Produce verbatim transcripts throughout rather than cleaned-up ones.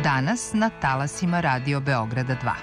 danas na talasima Radio Beograda dva.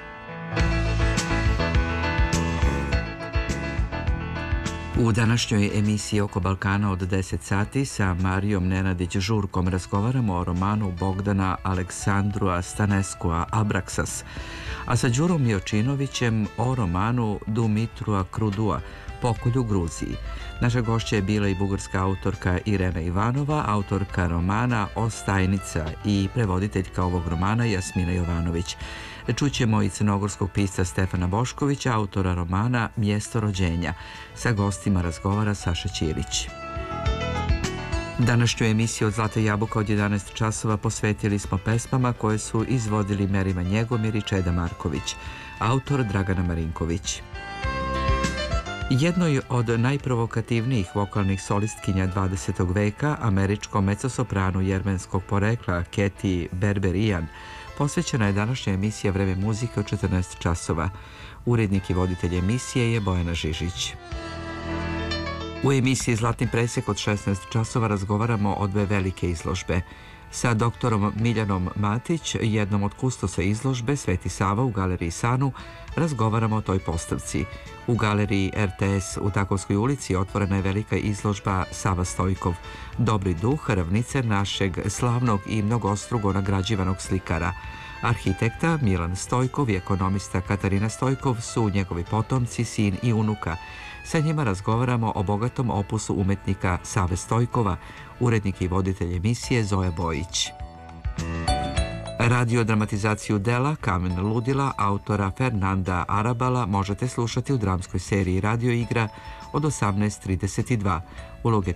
U današnjoj emisiji Oko Balkana od deset sati sa Marijom Nenadić-Žurkom razgovaramo o romanu Bogdana Aleksandrua Staneskua Abraksas, a sa Đurom Jočinovićem o romanu Dumitrua Krudua Pokolj u Gruziji. Naša gošća je bila i bugarska autorka Irena Ivanova, autorka romana Ostajnica i prevoditeljka ovog romana Jasmina Jovanović. Čućemo i crnogorskog pisca Stefana Boškovića, autora romana Mjesto rođenja. Sa gostima razgovara Saša Ćirić. Današnju emisiju od Zlata jabuka od jedanaest časova posvetili smo pesmama koje su izvodili Merima Njegomir i Čeda Marković, autor Dragana Marinković. Jednoj od najprovokativnijih vokalnih solistkinja dvadesetog veka, američkom mezzosopranu jermenskog porekla Keti Berberian, posvećena je današnja emisija Vreme muzike od četrnaest časova. Urednik i voditelj emisije je Bojana Žižić. U emisiji Zlatni presjek od šesnaest časova razgovaramo o dve velike izložbe. Sa doktorom Miljanom Matić, jednom od kustosa izložbe Sveti Sava u galeriji Sanu, razgovaramo o toj postavci. U galeriji R T S u Takovskoj ulici otvorena je velika izložba Sava Stojkov, dobri duh, ravnice našeg slavnog i mnogostrugo nagrađivanog slikara. Arhitekta Milan Stojkov i ekonomista Katarina Stojkov su njegovi potomci, sin i unuka. Sa njima razgovaramo o bogatom opusu umetnika Save Stojkova, urednik i voditelj emisije Zoja Bojić. Radiodramatizaciju dela Kamen ludila autora Fernanda Arabala možete slušati u dramskoj seriji Radio igra od osamnaest trideset dva. Uloge